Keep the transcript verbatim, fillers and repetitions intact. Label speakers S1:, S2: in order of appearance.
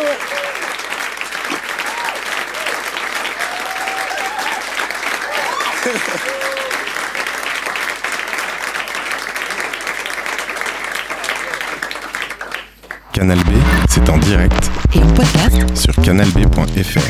S1: Canal B, c'est en direct
S2: et en podcast
S1: sur canal b point f r.